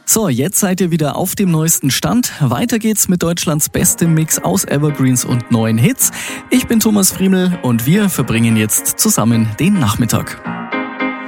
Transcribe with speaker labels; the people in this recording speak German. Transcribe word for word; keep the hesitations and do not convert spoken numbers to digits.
Speaker 1: So, jetzt seid ihr wieder auf dem neuesten Stand. Weiter geht's mit Deutschlands bestem Mix aus Evergreens und neuen Hits. Ich bin Thomas Friemel und wir verbringen jetzt zusammen den Nachmittag.